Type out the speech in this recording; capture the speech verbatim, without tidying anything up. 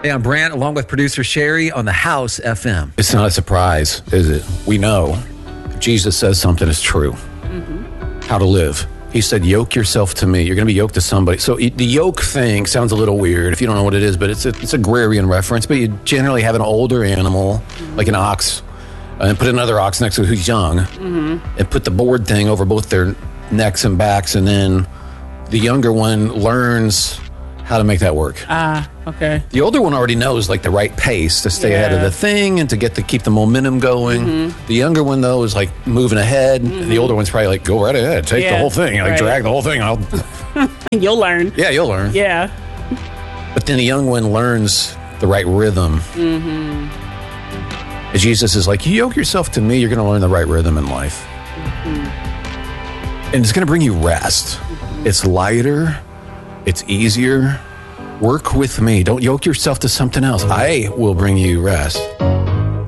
Hey, I'm Brant, along with producer Sherry on the House F M. It's not a surprise, is it? We know Jesus says something is true. Mm-hmm. How to live. He said, yoke yourself to me. You're going to be yoked to somebody. So the yoke thing sounds a little weird if you don't know what it is, but it's a, it's agrarian reference. But you generally have an older animal, mm-hmm. like an ox, and put another ox next to it who's young, mm-hmm. and put the board thing over both their necks and backs, and then the younger one learns how to make that work. Ah, uh, okay. The older one already knows like the right pace to stay yeah. ahead of the thing and to get to keep the momentum going. Mm-hmm. The younger one though is like moving ahead. Mm-hmm. The older one's probably like, go right ahead, take yeah, the whole thing, like right. drag the whole thing. I'll. You'll learn. Yeah, you'll learn. Yeah. But then the young one learns the right rhythm. Mm-hmm. And Jesus is like, you yoke yourself to me, you're going to learn the right rhythm in life, mm-hmm. and it's going to bring you rest. Mm-hmm. It's lighter. It's easier. Work with me. Don't yoke yourself to something else. I will bring you rest.